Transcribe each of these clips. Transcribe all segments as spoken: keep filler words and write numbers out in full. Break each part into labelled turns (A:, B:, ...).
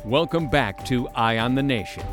A: Welcome back to Eye on the Nation.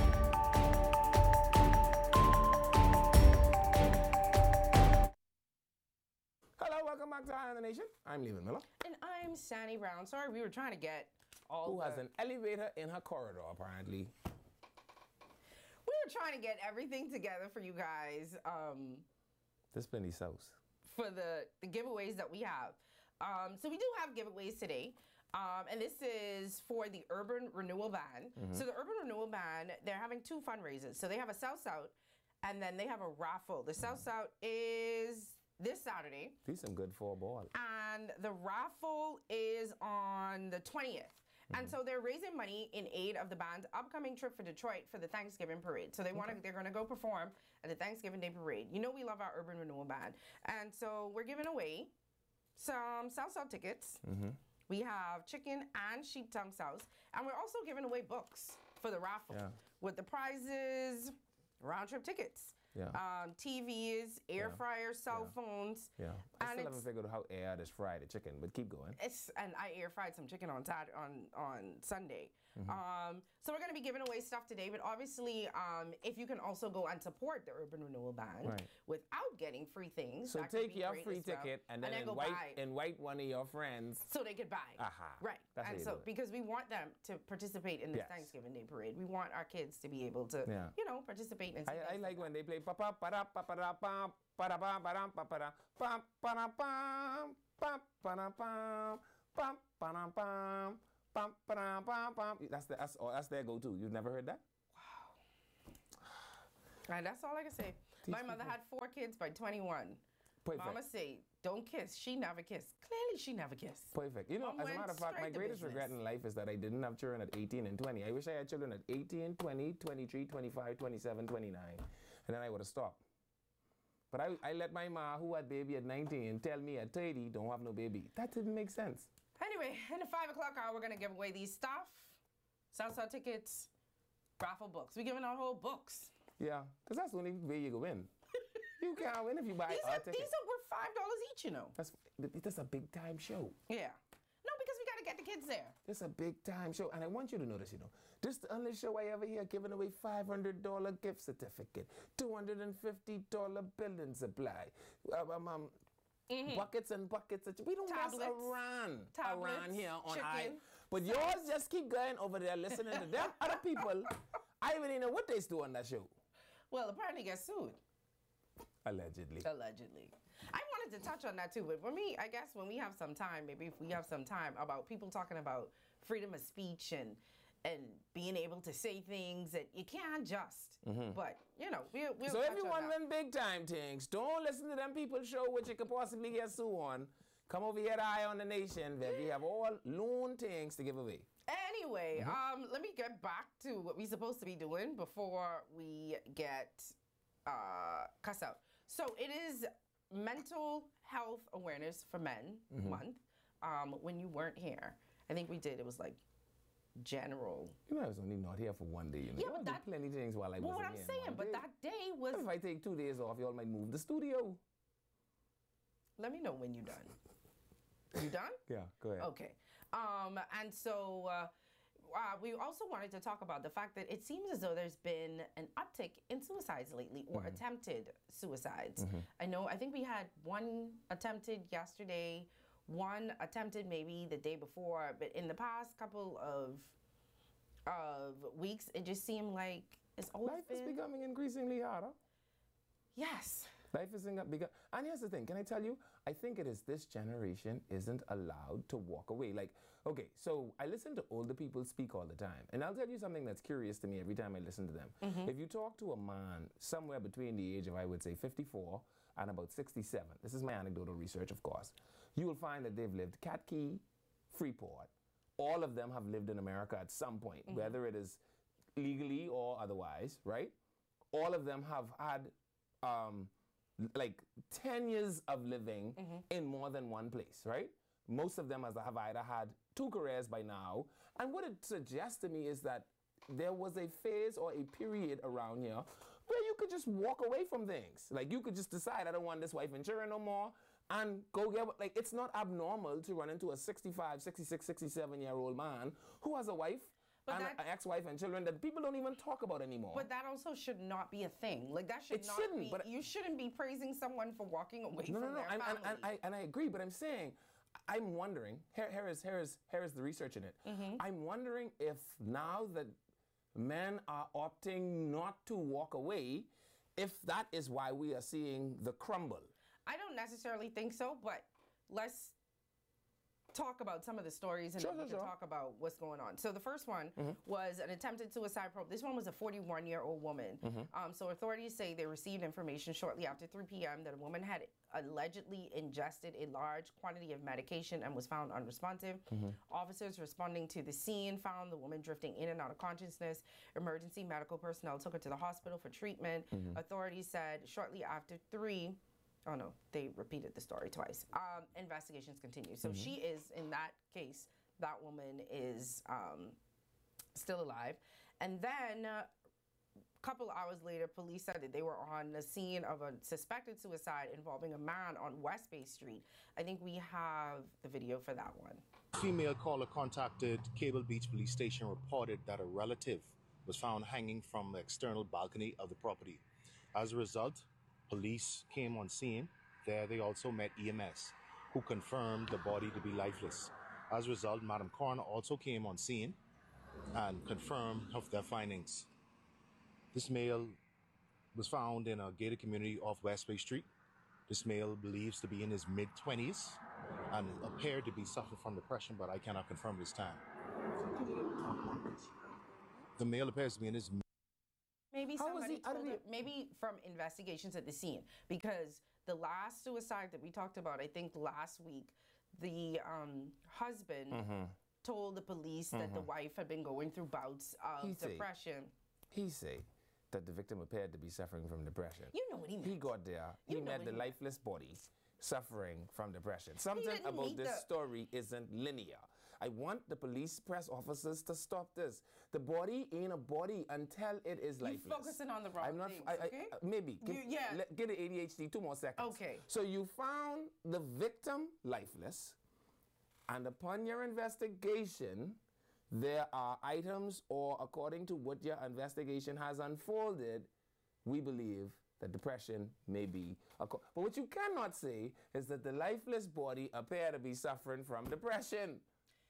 B: Hello, welcome back to Eye on the Nation. I'm Leland Miller.
C: And I'm Sandy Brown. Sorry, we were trying to get all
B: Who
C: the...
B: has an elevator in her corridor, apparently.
C: We were trying to get everything together for you guys um,
B: There's plenty sauce.
C: for the, the giveaways that we have. Um, so we do have giveaways today. Um, and this is for the Urban Renewal Band.
B: Mm-hmm.
C: So the Urban Renewal Band, they're having two fundraisers. So they have a South South, and then they have a raffle. The South South is this Saturday,
B: These some good four ball.
C: and the raffle is on the twentieth. And so they're raising money in aid of the band's upcoming trip for Detroit for the Thanksgiving parade. So they want to, they're going to go perform at the Thanksgiving Day parade. You know we love our Urban Renewal Band, and so we're giving away some South South tickets.
B: Mm-hmm.
C: We have chicken and sheep tongue sauce, and we're also giving away books for the raffle
B: Yeah.
C: with the prizes, round trip tickets,
B: Yeah.
C: um, T Vs, air
B: Yeah.
C: fryers, cell
B: Yeah.
C: phones.
B: Yeah. I
C: and
B: still haven't
C: it's-
B: figured out how air is fried the chicken, but keep going.
C: It's and I air fried some chicken on Sat on on Sunday.
B: Mm-hmm.
C: Um, so we're gonna be giving away stuff today, but obviously, um, if you can also go and support the Urban Renewal Band
B: Right.
C: without getting free things,
B: So
C: that could
B: take
C: be
B: your
C: great
B: free
C: as well.
B: ticket and then
C: go
B: invite,
C: buy
B: invite one of your friends.
C: so they could buy.
B: Aha.
C: Right.
B: That's how
C: and
B: you
C: so
B: do it.
C: because we want them to participate in this
B: Yes.
C: Thanksgiving Day parade, we want our kids to be able to,
B: Yeah.
C: you know, participate in. some
B: I, I
C: things
B: like
C: that.
B: when they play pa pa pa da pa pa da pam pa da pa pa da pa pa da pam pa da pam pam pa da pam pam pa da pam pam pa da pam pam. That's the that's, oh, that's their go-to. You've never heard that?
C: And that's all I can say. My mother had four kids by twenty-one.
B: Perfect.
C: Mama say, don't kiss. She never kissed. Clearly, she never kissed.
B: Perfect. You know,
C: Mom
B: as a
C: went
B: matter of fact, my
C: straight to
B: greatest regret
C: business.
B: in life is that I didn't have children at eighteen and twenty. I wish I had children at eighteen, twenty, twenty-three, twenty-five, twenty-seven, twenty-nine. And then I would have stopped. But I, I let my ma, who had baby at nineteen, tell me at thirty, don't have no baby. That didn't make sense.
C: Anyway, in the five o'clock hour, we're going to give away these stuff, Southside tickets, raffle books. We're giving out whole books.
B: Yeah, because that's the only way you go win. You can't win if you buy
C: These
B: our
C: are,
B: ticket.
C: these are worth five dollars each, you know.
B: That's, that's a big time show.
C: Yeah. No, because we got to get the kids there.
B: It's a big time show. And I want you to notice, you know, this is the only show I ever hear giving away five hundred dollars gift certificate, two hundred fifty dollars building supply, um, um, um, buckets and buckets. Of, we don't mess
C: Tablets.
B: around,
C: Tablets,
B: around here on I.
C: chicken,
B: But yours just keep going over there listening to them other people. I even didn't know what they do on that show.
C: Well, apparently get sued.
B: Allegedly.
C: Allegedly. I wanted to touch on that too, but for me, I guess when we have some time, maybe if we have some time about people talking about freedom of speech and and being able to say things that you can't just. But, you know, we'll, we'll
B: So
C: touch
B: if you
C: on
B: want
C: that.
B: them big time things, don't listen to them people show which you could possibly get sued on. Come over here to Eye on the Nation where we have all loan things to give away.
C: Anyway, um, let me get back to what we're supposed to be doing before we get uh, cuss out. So it is Mental Health Awareness for Men Month. Um, when you weren't here, I think we did. It was like general.
B: You know, I was only not here for one day. You know,
C: Yeah,
B: I
C: but
B: did
C: that-
B: plenty things while I
C: Well,
B: wasn't
C: what I'm
B: here.
C: saying,
B: one
C: but
B: day.
C: that day was.
B: If I take two days off, y'all might move the studio.
C: Let me know when you're done. You done?
B: Yeah, go ahead.
C: Okay. Um, and so uh, uh, we also wanted to talk about the fact that it seems as though there's been an uptick in suicides lately, or attempted suicides. I know, I think we had one attempted yesterday, one attempted maybe the day before, but in the past couple of of weeks, it just seemed like it's always
B: Life is
C: been.
B: becoming increasingly harder.
C: Yes.
B: Life is bigger. And here's the thing, can I tell you? I think it is this generation isn't allowed to walk away. Like, okay, so I listen to older people speak all the time. And I'll tell you something that's curious to me every time I listen to them. If you talk to a man somewhere between the age of, I would say, fifty-four and about sixty-seven, this is my anecdotal research, of course, you will find that they've lived Cat Key, Freeport. All of them have lived in America at some point, whether it is legally or otherwise, right? All of them have had um, like ten years of living in more than one place, right? Most of them has, have either had two careers by now. And what it suggests to me is that there was a phase or a period around here where you could just walk away from things. Like you could just decide, I don't want this wife and children no more, and go get, like, it's not abnormal to run into a sixty-five, sixty-six, sixty-seven year old man who has a wife
C: But
B: and
C: that-
B: an ex-wife and children that people don't even talk about anymore.
C: But that also should not be a thing. Like that should
B: It
C: not
B: shouldn't,
C: be.
B: but-
C: You shouldn't be praising someone for walking away
B: no,
C: from
B: no, no,
C: their
B: and, and,
C: family.
B: and, I, and I agree, but I'm saying, I'm wondering, here, here, is, here, is, here is the research in it.
C: Mm-hmm.
B: I'm wondering if now that men are opting not to walk away, if that is why we are seeing the crumble.
C: I don't necessarily think so, but let's talk about some of the stories and
B: Sure,
C: then we
B: sure,
C: can
B: sure.
C: talk about what's going on. So the first one was an attempted suicide probe. This one was a forty-one-year-old woman. Um, so authorities say they received information shortly after three p.m. that a woman had allegedly ingested a large quantity of medication and was found unresponsive. Officers responding to the scene found the woman drifting in and out of consciousness. Emergency medical personnel took her to the hospital for treatment. Authorities said shortly after three, oh no, they repeated the story twice. Um, investigations continue. So she is, in that case, that woman is um, still alive. And then uh, a couple hours later, police said that they were on the scene of a suspected suicide involving a man on West Bay Street. I think we have the video for that one.
D: Female caller contacted Cable Beach Police Station, reported that a relative was found hanging from the external balcony of the property. As a result, police came on scene. There they also met E M S, who confirmed the body to be lifeless. As a result, Madam Coroner also came on scene and confirmed of their findings. This male was found in a gated community off West Bay Street. This male believes to be in his mid-twenties and appeared to be suffering from depression, but I cannot confirm this time. The male appears to be in his
C: Maybe
B: How was
C: somebody
B: he- how did
C: told
B: he-
C: her, maybe from investigations at the scene, because the last suicide that we talked about, I think last week, the um, husband
B: Mm-hmm.
C: told the police that the wife had been going through bouts of
B: He say-
C: depression.
B: He say that the victim appeared to be suffering from depression.
C: You know what he meant.
B: He got there.
C: You
B: he
C: know
B: met
C: what
B: the
C: he meant.
B: lifeless body suffering from depression. Something
C: didn't
B: about
C: meet
B: this
C: the-
B: story isn't linear. I want the police press officers to stop this. The body ain't a body until it is
C: You're
B: lifeless.
C: focusing on the wrong
B: I'm not,
C: things,
B: I, I-
C: okay?
B: uh, maybe. Give,
C: You- yeah.
B: let- give the A D H D two more seconds.
C: Okay.
B: So you found the victim lifeless, and upon your investigation, there are items, or according to what your investigation has unfolded, we believe that depression may be a co- But what you cannot say is that the lifeless body appear to be suffering from depression.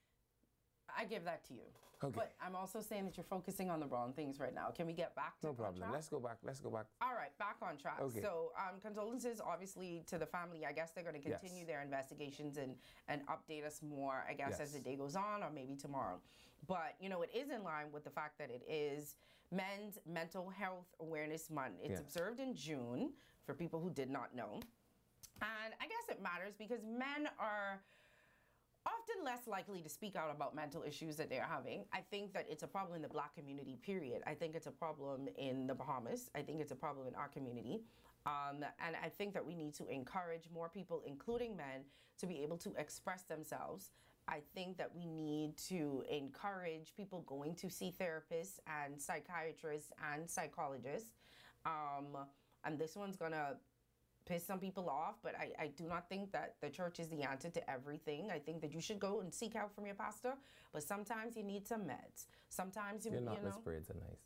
C: I give that to you.
B: Okay.
C: But I'm also saying that you're focusing on the wrong things right now. Can we get back to
B: No
C: on
B: problem.
C: track?
B: Let's go back. Let's go back.
C: All right, back on track.
B: Okay.
C: So, um, condolences, obviously, to the family. I guess they're going to
B: Yes.
C: continue their investigations and, and update us more, I guess, as the
B: Yes.
C: day goes on, or maybe tomorrow. But, you know, it is in line with the fact that it is Men's Mental Health Awareness Month. It's
B: Yes.
C: observed in June, for people who did not know. And I guess it matters because men are often less likely to speak out about mental issues that they're having. I think that it's a problem in the Black community, period. I think it's a problem in the Bahamas. I think it's a problem in our community. Um, and I think that we need to encourage more people, including men, to be able to express themselves. I think that we need to encourage people going to see therapists and psychiatrists and psychologists. Um, and this one's gonna piss some people off, but I, I do not think that the church is the answer to everything. I think that you should go and seek help from your pastor, but sometimes you need some meds. Sometimes you,
B: You're
C: you
B: not
C: know.
B: Miss Braids are nice.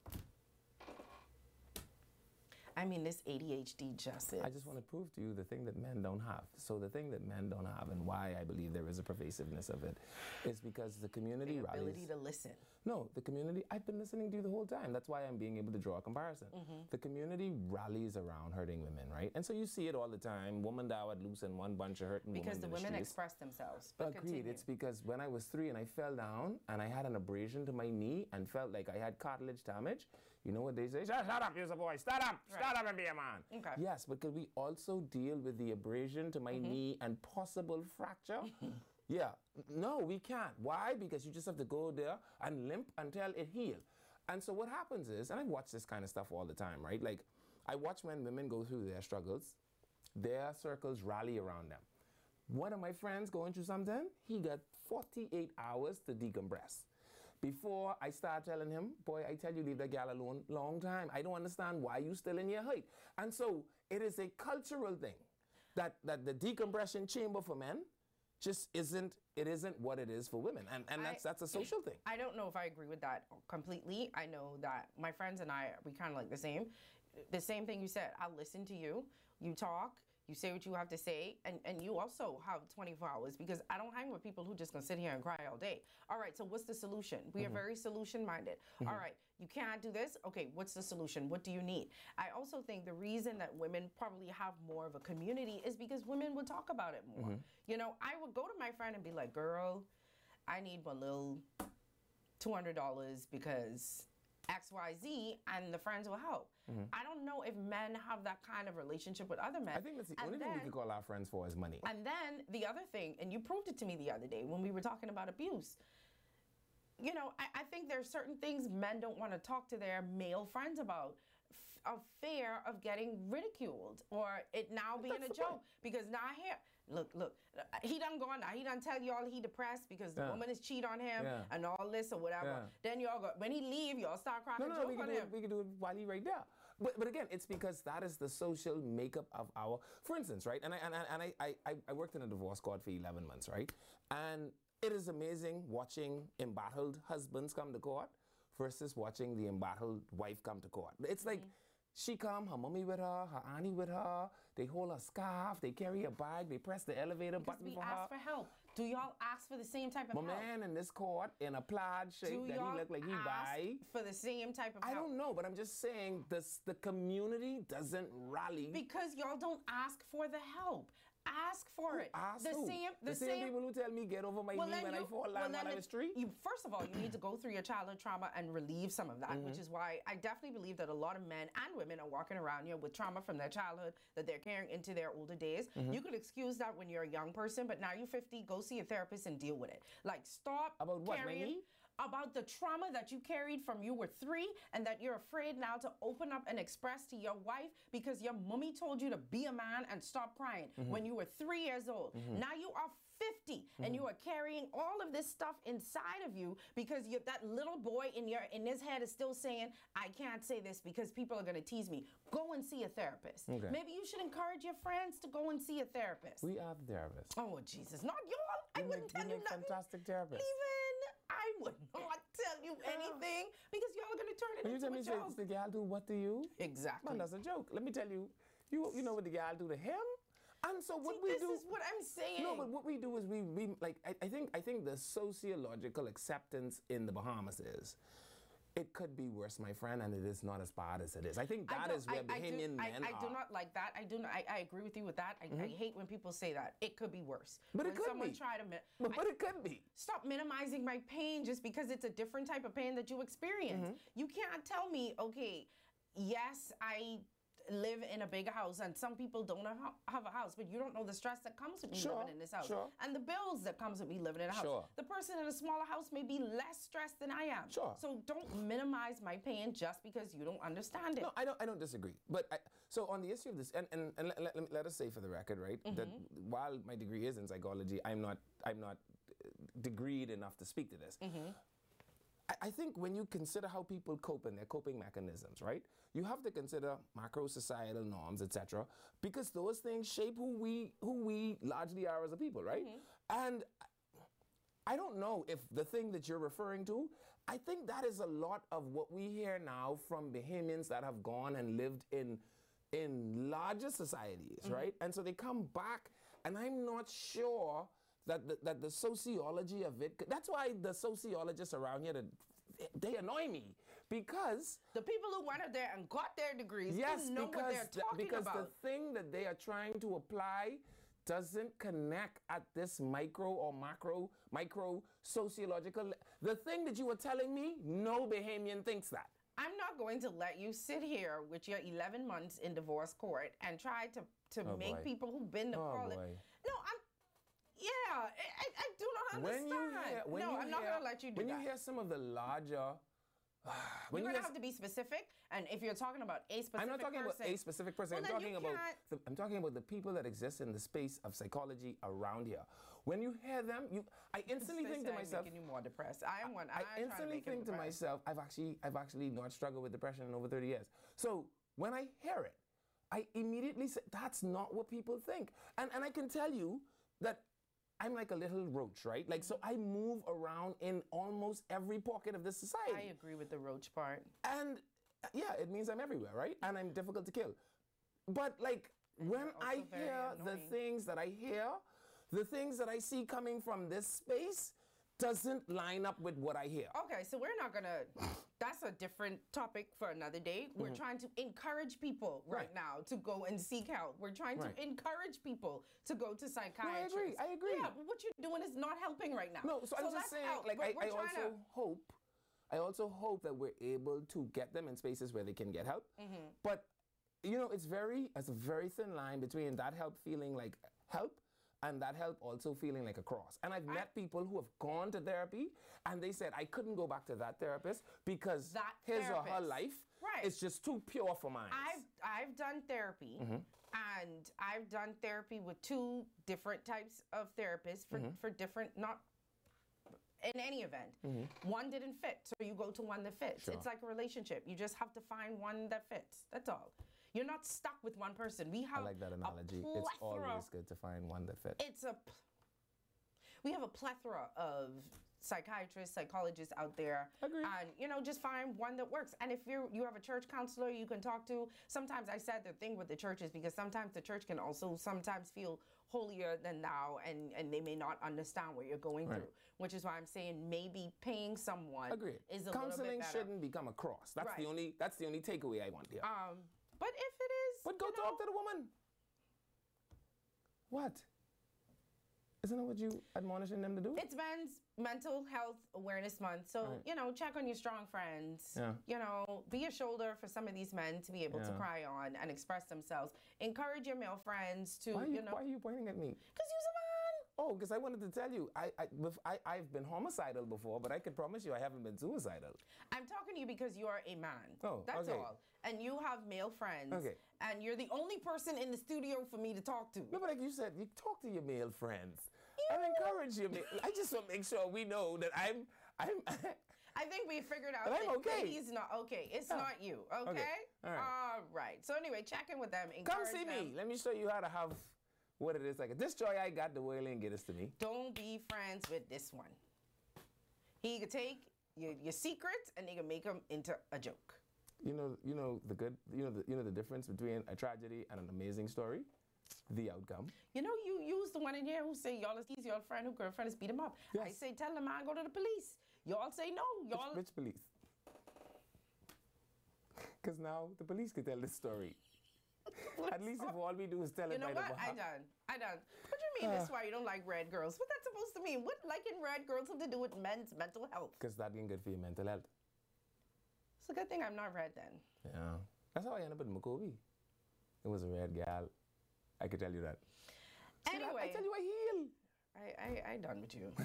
C: I mean, this A D H D just is.
B: I just want to prove to you the thing that men don't have. So the thing that men don't have, and why I believe there is a pervasiveness of it, is because the community
C: the
B: rallies.
C: ability to listen.
B: No, the community, I've been listening to you the whole time. That's why I'm being able to draw a comparison.
C: Mm-hmm.
B: The community rallies around hurting women, right? And so you see it all the time. Woman thou art loose and one bunch of hurting
C: Because
B: women
C: the
B: in the
C: women
B: streets.
C: express themselves. But
B: Agreed.
C: continue.
B: It's because when I was three and I fell down and I had an abrasion to my knee and felt like I had cartilage damage, you know what they say? Shut, shut up, you're a boy. Stand up.
C: Right.
B: Stand up and be a man.
C: Okay.
B: Yes, but could we also deal with the abrasion to my
C: Mm-hmm.
B: knee and possible fracture? Yeah. No, we can't. Why? Because you just have to go there and limp until it heals. And so what happens is, and I watch this kind of stuff all the time, right? Like, I watch when women go through their struggles, their circles rally around them. One of my friends going through something, he got forty-eight hours to decompress. Before I start telling him, boy, I tell you, leave that gal alone long time. I don't understand why you still in your height. And so it is a cultural thing that, that the decompression chamber for men just isn't, it isn't what it is for women. And, and that's,
C: I-
B: that's a social thing.
C: I don't know if I agree with that completely. I know that my friends and I, we kind of like the same. The same thing you said. I'll listen to you. You talk. You say what you have to say. And, and you also have twenty-four hours because I don't hang with people who just gonna sit here and cry all day. All right, so what's the solution? We
B: Mm-hmm.
C: are very solution-minded. All right, you can't do this? Okay, what's the solution? What do you need? I also think the reason that women probably have more of a community is because women would talk about it more.
B: Mm-hmm.
C: You know, I would go to my friend and be like, girl, I need one little two hundred dollars because X Y Z, and the friends will help. I don't know if men have that kind of relationship with other men.
B: I think that's the
C: And
B: only thing we
C: then-
B: could call our friends for is money.
C: And then the other thing, and you proved it to me the other day when we were talking about abuse. You know, I, I think there's certain things men don't want to talk to their male friends about, f- of fear of getting ridiculed or it now being
B: that's
C: a
B: the point.
C: joke. Because now here, look, look, uh, he done gone now. He done tell y'all he depressed because the
B: Yeah.
C: woman is cheat on him
B: Yeah.
C: and all this or whatever.
B: Yeah.
C: Then y'all go, when he leave, y'all start cracking
B: No, no, no, we
C: jokes
B: can,
C: on
B: do
C: him.
B: it, we can do it while he right there. But, but again, it's because that is the social makeup of our, for instance, right? And I and, I, and I, I, I worked in a divorce court for eleven months, right? And it is amazing watching embattled husbands come to court versus watching the embattled wife come to court. It's like she come, her mommy with her, her auntie with her, they hold her scarf, they carry a bag, they press the elevator
C: Because
B: button
C: we
B: for
C: ask
B: her.
C: for help. Do y'all ask for the same type of
B: My
C: help?
B: man in this court in a plaid shirt
C: Do
B: that
C: y'all
B: he look like he
C: ask
B: buy.
C: for the same type of
B: I
C: help?
B: don't know, but I'm just saying this, the community doesn't rally.
C: Because y'all don't ask for the help. Ask for it.
B: Ask
C: the
B: who?
C: same, the,
B: the same, people who tell me get over my knee
C: then
B: when I
C: you-
B: fall
C: well,
B: down
C: then
B: on the
C: it-
B: street.
C: You, first of all, you need to go through your childhood trauma and relieve some of that, which
B: Mm-hmm.
C: is why I definitely believe that a lot of men and women are walking around here with trauma from their childhood that they're carrying into their older days.
B: Mm-hmm.
C: You could excuse that when you're a young person, but now you're fifty, go see a therapist and deal with it. Like, stop
B: About what, my
C: carrying...
B: knee?
C: About the trauma that you carried from you were three and that you're afraid now to open up and express to your wife because your mommy told you to be a man and stop crying
B: Mm-hmm.
C: when you were three years old. Now you are fifty and you are carrying all of this stuff inside of you because you, that little boy in your in his head is still saying, I can't say this because people are going to tease me. Go and see a therapist.
B: Okay.
C: Maybe you should encourage your friends to go and see a therapist.
B: We are the therapists.
C: Oh, Jesus. Not y'all. I
B: You
C: wouldn't
B: make-
C: tell
B: you
C: you
B: make
C: nothing.
B: fantastic therapists.
C: Even I would not tell you anything because y'all are going to turn it
B: When you
C: into
B: tell me,
C: a
B: say,
C: joke.
B: the gal do what to you?
C: Exactly.
B: Man, that's a joke. Let me tell you, you you know what the gal do to him? And so what
C: See,
B: we
C: this
B: do...
C: is what I'm saying.
B: No, but what we do is we, we like, I, I think I think the sociological acceptance in the Bahamas is, it could be worse, my friend, and it is not as bad as it is. I think
C: I
B: that
C: don't-
B: is where
C: I, I do,
B: Bahamian
C: I,
B: men
C: I do
B: are.
C: not like that. I do not. I, I agree with you with that. I, I hate when people say that. It could be worse.
B: But it
C: when
B: could
C: someone
B: be.
C: try to mi-
B: But,
C: I-
B: but it could be.
C: stop minimizing my pain just because it's a different type of pain that you experience.
B: Mm-hmm.
C: You can't tell me, okay, yes, I live in a big house and some people don't have, have a house, but you don't know the stress that comes with me
B: Sure,
C: living in this house
B: sure.
C: and the bills that comes with me living in a house.
B: Sure.
C: The person in a smaller house may be less stressed than I am.
B: Sure.
C: So don't minimize my pain just because you don't understand it.
B: No, I don't. I don't disagree. But I, so on the issue of this, and, and, and let, let, let us say for the record, right, that while my degree is in psychology, I'm not. I'm not uh, degreed enough to speak to this. I, I think when you consider how people cope and their coping mechanisms, right, you have to consider macro societal norms, et cetera, because those things shape who we who we largely are as a people, right? And I don't know if the thing that you're referring to, I think that is a lot of what we hear now from Bahamians that have gone and lived in in larger societies, right? And so they come back, and I'm not sure that the, that the sociology of it, that's why the sociologists around here, they annoy me, because
C: The people who went out there and got their degrees
B: yes,
C: didn't know
B: because,
C: what they're
B: the,
C: talking
B: because
C: about.
B: the thing that they are trying to apply doesn't connect at this micro or macro, micro sociological. le- The thing that you were telling me, no Bahamian thinks that.
C: I'm not going to let you sit here with your eleven months in divorce court and try to, to
B: Oh,
C: make
B: boy.
C: people who've been to
B: Oh,
C: college.
B: boy.
C: No, I'm. Yeah, I, I, I do not
B: When
C: understand.
B: you hear, when
C: no,
B: you
C: I'm not
B: hear-
C: going to let you do
B: When
C: that.
B: you hear some of the larger, when
C: You're
B: you
C: going to
B: hear
C: have to be specific, and if you're talking about a specific
B: I'm not talking
C: person,
B: about a specific person.
C: well,
B: I'm
C: then you
B: talking about
C: can't-
B: the, I'm talking about the people that exist in the space of psychology around here. When you hear them, you I instantly
C: They
B: think
C: say
B: to
C: I'm
B: myself,
C: making you more depressed. I am one.
B: I
C: I'm trying to
B: instantly
C: make him
B: think to
C: depressed.
B: myself, I've actually I've actually not struggled with depression in over thirty years. So when I hear it, I immediately say that's not what people think. And and I can tell you that I'm like a little roach, right? Like, so I move around in almost every pocket of this society.
C: I agree with the roach part.
B: And uh, yeah, it means I'm everywhere, right? And I'm difficult to kill. But like, when
C: you're
B: I
C: also very
B: hear the
C: annoying.
B: things that I hear, the things that I see coming from this space doesn't line up with what I hear.
C: Okay, so we're not gonna. That's a different topic for another day. We're trying to encourage people right,
B: Right.
C: now to go and seek help. We're trying
B: Right.
C: to encourage people to go to psychiatrists.
B: agree, I agree.
C: Yeah, but what you're doing is not helping right now.
B: No, so, I'm just
C: let's
B: saying,
C: help.
B: like,
C: We're-
B: I,
C: we're
B: I
C: trying
B: also
C: to-
B: hope, I also hope that we're able to get them in spaces where they can get help.
C: Mm-hmm.
B: But, you know, it's very, it's a very thin line between that help feeling like help and that help also feeling like a cross. And I've met people who have gone to therapy and they said, I couldn't go back to that therapist because
C: That
B: his or her
C: therapist.
B: life
C: Right.
B: is just too pure for mine.
C: I've I've done therapy,
B: Mm-hmm.
C: and I've done therapy with two different types of therapists for,
B: Mm-hmm.
C: for different not. In any event, one didn't fit, so you go to one that fits.
B: Sure.
C: It's like a relationship. You just have to find one that fits. That's all. You're not stuck with one person. We
B: I
C: have
B: like that
C: a
B: analogy. It's
C: plethora-
B: always good to find one that fits.
C: It's a. pl- We have a plethora of psychiatrists, psychologists out there,
B: Agreed.
C: and you know, just find one that works. And if you you have a church counselor you can talk to. Sometimes I said the thing with the church is because sometimes the church can also sometimes feel holier than thou, and and they may not understand what you're going
B: Right.
C: through. Which is why I'm saying maybe paying someone
B: Agreed.
C: is a little
B: Counseling
C: bit better.
B: shouldn't become a cross. That's the
C: Right.
B: only that's the only takeaway I want here.
C: Um, but if it is,
B: But go
C: you
B: talk
C: know,
B: to the woman. What? Isn't that what you admonishing them to do?
C: It's Men's Mental Health Awareness Month, so
B: Right.
C: you know, check on your strong friends.
B: Yeah.
C: You know, be a shoulder for some of these men to be able to
B: Yeah.
C: cry on and express themselves. Encourage your male friends to,
B: why, are you,
C: you know,
B: why are you pointing at me?
C: because you're a man.
B: Oh, because I wanted to tell you, I, I, bef- I, I've been homicidal before, but I can promise you I haven't been suicidal.
C: I'm talking to you because you are a man.
B: Oh,
C: that's
B: okay.
C: all. And you have male friends.
B: Okay.
C: And you're the only person in the studio for me to talk to.
B: No, but like you said, you talk to your male friends. I encourage you. ma- I just want to make sure we know that I'm, I'm.
C: I think we figured out
B: But I'm
C: that
B: okay.
C: he's not okay. It's
B: Yeah.
C: not you. Okay.
B: All right.
C: All right. So anyway, check in with them.
B: Come
C: encourage
B: see
C: them.
B: me. Let me show you how to have what it is like. This joy I got, the world ain't get us to me.
C: Don't be friends with this one. He could take your, your secrets and he can make them into a joke.
B: You know, you know the good. You know the, you know the difference between a tragedy and an amazing story. The outcome.
C: You know, you use the one in here who say y'all is he's your friend who girlfriend is beat him up. I
B: Yes.
C: say tell the man go to the police. Y'all say no. Y'all
B: Which, which police? Because now the police could tell this story. At least if all we do is tell
C: You
B: it
C: know
B: by the
C: what? I
B: Baha-
C: done. I done. What do you mean that's why you don't like red girls? What that's supposed to mean? What liking red girls have to do with men's mental health?
B: Because that ain't good for your mental health.
C: It's a good thing I'm not red then.
B: Yeah. That's how I ended up in Mukobi. It was a red gal. I could tell you that. See that?
C: Anyway,
B: I tell you I heal.
C: I, I, I done with you.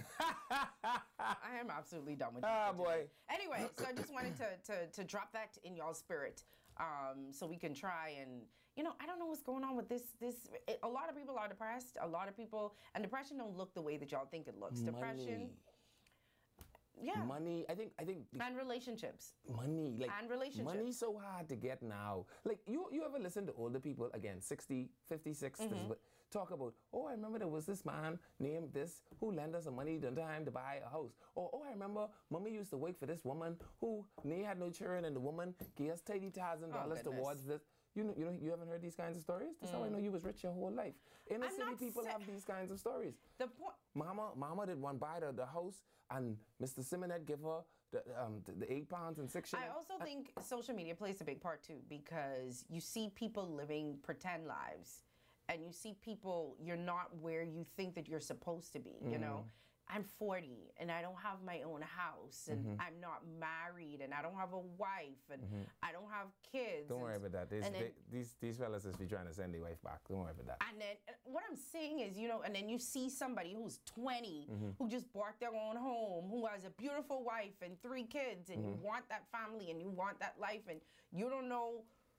C: I am absolutely done with you.
B: Ah,
C: for
B: boy.
C: today. Anyway, so I just wanted to, to, to drop that in y'all's spirit um, so we can try and, you know, I don't know what's going on with this. This it, a lot of people are depressed. A lot of people, and depression don't look the way that y'all think it looks. Depression,
B: Money.
C: yeah,
B: Money. I think. I think. the-
C: and relationships.
B: Money, like
C: And relationships.
B: money's so hard to get now. Like you, you ever listen to older people again, sixty, fifty-six, this
C: Mm-hmm.
B: is what- talk about? Oh, I remember there was this man named this who lent us some money the time to buy a house. Or oh, I remember mommy used to work for this woman who they had no children, and the woman gave us thirty thousand dollars
C: Oh, goodness.
B: towards this. You know, you know, you haven't heard these kinds of stories. That's how I know you was rich your whole life. Inner
C: I'm
B: city
C: not
B: people
C: sa-
B: have these kinds of stories.
C: The point.
B: Mama, Mama did one buy the, the house, and Mister Simonet give her the, um, the, the eight pounds and six shillings.
C: I also think social media plays a big part too because you see people living pretend lives and you see people, you're not where you think that you're supposed to be, you know? I'm forty and I don't have my own house and I'm not married and I don't have a wife and I don't have kids.
B: Don't
C: and,
B: worry about that. These,
C: and then-
B: they, these these fellas is be trying to send their wife back. Don't worry about that.
C: And then uh, what I'm saying is, you know, and then you see somebody who's twenty who just bought their own home, who has a beautiful wife and three kids, and you want that family and you want that life, and you don't know.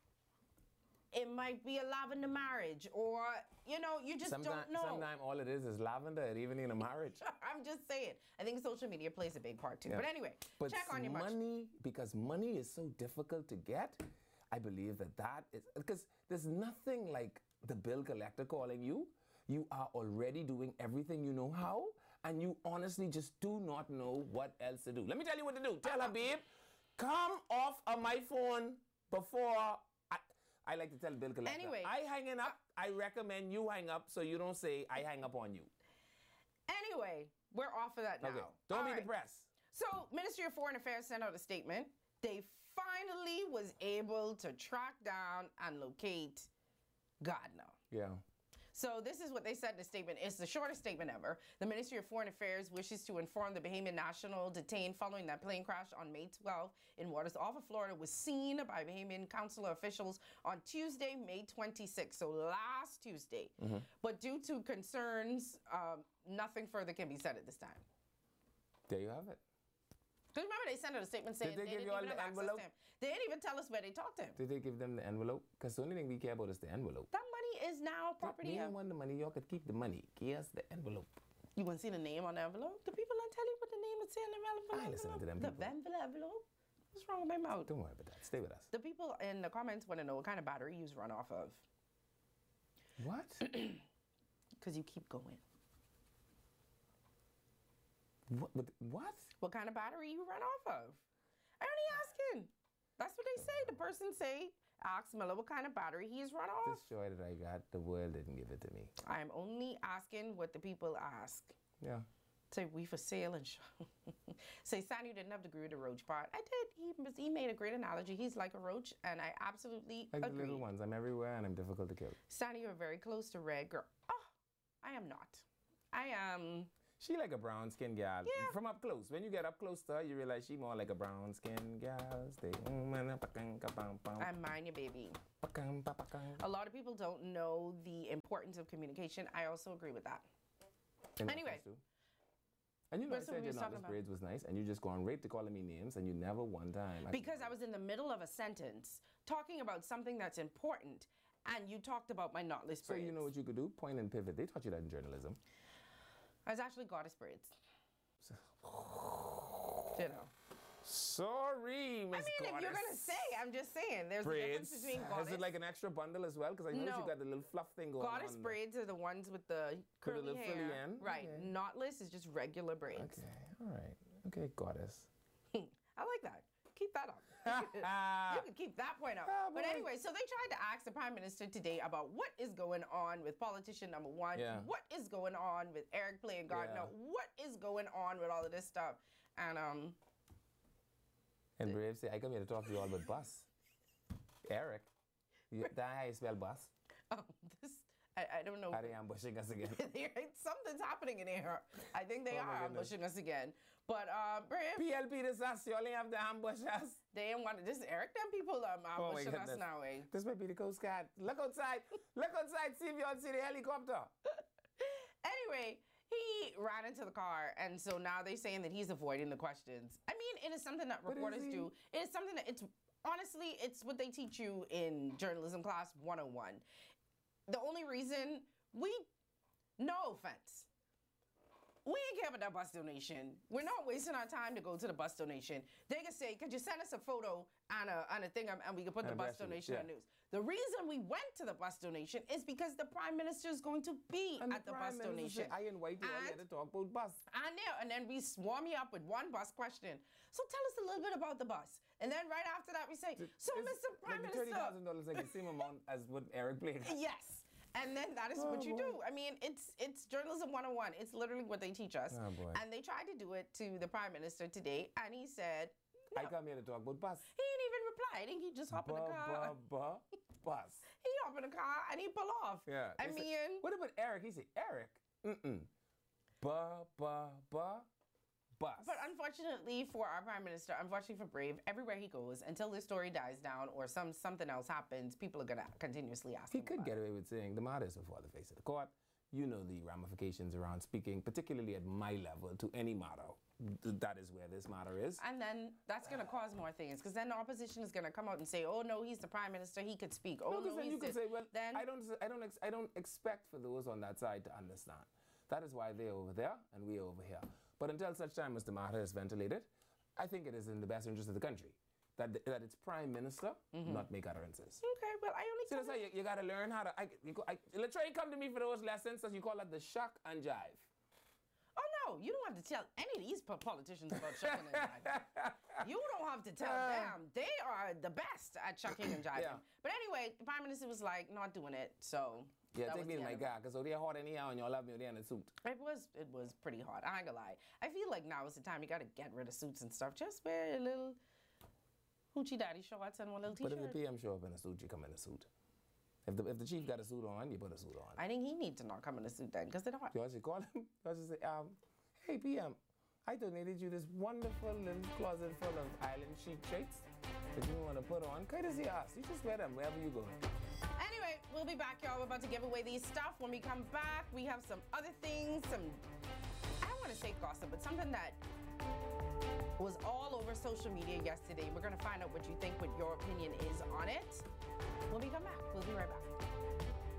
C: It might be a lavender marriage, or you know, you just
B: Sometime,
C: don't know.
B: Sometimes all it is is lavender, and even in a marriage.
C: I'm just saying. I think social media plays a big part too.
B: Yeah.
C: But anyway,
B: But
C: check on your much.
B: money, because money is so difficult to get. I believe that that is because there's nothing like the bill collector calling you. You are already doing everything you know how, and you honestly just do not know what else to do. Let me tell you what to do. Tell her, babe, come off of my phone before I, I like to tell Bill Collector.
C: Anyway.
B: I hanging up. I recommend you hang up so you don't say I hang up on you.
C: Anyway, we're off of that now.
B: Okay. Don't
C: All
B: be
C: right.
B: depressed.
C: So, Ministry of Foreign Affairs sent out a statement. They finally was able to track down and locate Gardner.
B: Yeah.
C: So this is what they said in the statement. It's the shortest statement ever. The Ministry of Foreign Affairs wishes to inform the Bahamian national detained following that plane crash on May twelfth in waters off of Florida was seen by Bahamian consular officials on Tuesday, May twenty-sixth, so last Tuesday.
B: Mm-hmm.
C: But due to concerns, um, nothing further can be said at this time.
B: There you have it.
C: Because remember, they sent out a statement saying
B: they
C: they,
B: give
C: didn't
B: you all
C: even
B: the
C: have access
B: envelope?
C: to him. They didn't even tell us where they talked to him.
B: Did they give them the envelope? Because the only thing we care about is the envelope.
C: That money is now property
B: We
C: of...
B: don't want the money. Y'all could keep the money. Here's the envelope.
C: You want to see the name on the envelope? The people don't tell you what the name is saying on the envelope.
B: I ain't listening to them
C: The
B: people.
C: envelope envelope? What's wrong with my mouth?
B: Don't worry about that. Stay with us.
C: The people in the comments want to know what kind of battery you run off of.
B: What?
C: Because you keep going.
B: what? What? What?
C: What kind of battery you run off of? I only asking. That's what they say. The person say, ask Miller what kind of battery he's run off.
B: This joy that I got, the world didn't give it to me.
C: I'm only asking what the people ask.
B: Yeah.
C: Say we for sale and show. Say Sandy didn't have to agree with the roach part. I did. He was, he made a great analogy. He's like a roach, and I absolutely
B: Like
C: agree.
B: the little ones. I'm everywhere and I'm difficult to kill.
C: Sandy, you're very close to Red Girl. Oh, I am not. I am.
B: She like a brown skin gal.
C: Yeah.
B: From up close. When you get up close to her, you realize she more like a brown skin gal. Stay.
C: I'm mine, your baby. A lot of people don't know the importance of communication. I also agree with that. Anyway.
B: And you know, I
C: That's what
B: said
C: we
B: your
C: was talking
B: knotless
C: about.
B: braids was nice, and you just gone right to calling me names, and you never one time. I-
C: Because I was in the middle of a sentence talking about something that's important, and you talked about my knotless
B: So
C: braids.
B: you know what you could do? Point and pivot. They taught you that in journalism.
C: I was actually goddess braids. You know.
B: Sorry, Miss
C: I mean, if you're gonna say, I'm just saying, there's a
B: braids.
C: difference between goddess.
B: Is it like an extra bundle as well? Because I noticed
C: No.
B: you got the little fluff thing going
C: Goddess
B: on.
C: braids are the ones with the
B: With the
C: curly
B: little frilly
C: hair.
B: end?
C: Right.
B: Okay.
C: Knotless is just regular braids.
B: Okay, all right. Okay, goddess.
C: I like that. Keep that up. You can keep that point up.
B: Ah,
C: But
B: boy.
C: anyway, so they tried to ask the Prime Minister today about what is going on with politician number one.
B: Yeah.
C: What is going on with Eric playing Gardner?
B: Yeah.
C: What is going on with all of this stuff? And um,
B: And Brave say, I come here to talk to you all about bus. Eric. You, that how you spell bus?
C: um this I, I don't know.
B: Are they ambushing us again?
C: Something's happening in here. I think they
B: Oh, my
C: are
B: goodness.
C: ambushing us again. But um, Brave,
B: P L P this us, you only have to ambush us.
C: they ain't want this Eric. Them people um,
B: Oh, my
C: ambushing us
B: goodness.
C: now. Eh?
B: This might be the Coast Guard. Look outside. Look outside. See if you all see the helicopter.
C: Anyway, he ran into the car, and so now they're saying that he's avoiding the questions. I mean, it is something that
B: But is
C: reporters
B: he?
C: do. It is something that it's honestly, it's what they teach you in journalism class one oh one. The only reason we, no offense, we ain't care about that bus donation. We're not wasting our time to go to the bus donation. They can say, could you send us a photo and a, and a thing, um, and we can put
B: And
C: the
B: a
C: bus
B: press release,
C: donation on
B: yeah.
C: news. The reason we went to the bus donation is because the Prime Minister is going to be
B: And
C: at the, bus
B: Prime Minister
C: donation.
B: say, I invite you all here
C: And-
B: to talk about bus.
C: I know, and then we swarm you up with one bus question. So tell us a little bit about the bus. And then right after that, we say, so
B: It's
C: Mister Prime
B: like thirty
C: Minister.
B: thousand dollars like the same amount as what Eric played.
C: Yes. And then that is
B: Oh,
C: what you
B: boy.
C: do. I mean, it's it's journalism one oh one. It's literally what they teach us.
B: Oh, boy.
C: And they tried to do it to the Prime Minister today, and he said, no.
B: I come here to talk about bus.
C: He didn't even reply. I think he just hopped in the car.
B: Ba, ba, bus.
C: He hopped in the car and he pull off.
B: Yeah.
C: I
B: they say,
C: mean,
B: what about Eric? He said, Eric. Mm-mm. Ba, ba, ba, bus.
C: but unfortunately for our Prime Minister, unfortunately for Brave, everywhere he goes, until this story dies down or some something else happens, people are gonna continuously ask
B: He
C: him
B: could
C: about
B: get away with saying the matter is before the face of the court. You know the ramifications around speaking, particularly at my level, to any matter. Th- That is where this matter is.
C: And then that's going to cause more things, because then the opposition is going to come out and say, "Oh no, he's the Prime Minister. He could speak. Oh
B: No,
C: no,
B: because then
C: he's
B: you could
C: this."
B: say, well,
C: then
B: I don't, I don't, ex- I don't expect for those on that side to understand. That is why they're over there and we're over here. But until such time as the matter is ventilated, I think it is in the best interest of the country that the, that its prime minister
C: Mm-hmm.
B: not make utterances.
C: Okay, well, I only.
B: See, that's
C: covered-
B: how you, you got to learn how to. I, you, go- I, Latrell, you come to me for those lessons, so you call that the shock and jive.
C: Oh no, you don't have to tell any of these po- politicians about shucking and jiving. You don't have to tell
B: Uh,
C: them. They are the best at shucking and jiving.
B: Yeah.
C: But anyway, the prime minister was like, not doing it. So
B: Yeah,
C: that
B: take
C: was
B: me
C: the
B: to my
C: end of it.
B: guy, because they're hot anyhow, and y'all have me there in a suit.
C: It was it was pretty hard. I ain't gonna lie. I feel like now is the time you gotta get rid of suits and stuff. Just wear a little hoochie daddy shorts and one little
B: But
C: t-shirt.
B: if the P M show up in a suit, you come in a suit. If the, if the chief got a suit on, you put a suit on.
C: I think he needs to not come in a suit then, because they're hot.
B: You also call him, you also say, um, hey P M, I donated you this wonderful little closet full of island chic shirts that you want to put on. Courtesy us. You just wear them wherever you go.
C: Anyway, we'll be back, y'all. We're about to give away these stuff. When we come back, we have some other things, some, I don't want to say gossip, but something that was all over social media yesterday. We're going to find out what you think, what your opinion is on it. When we come back, we'll be right back.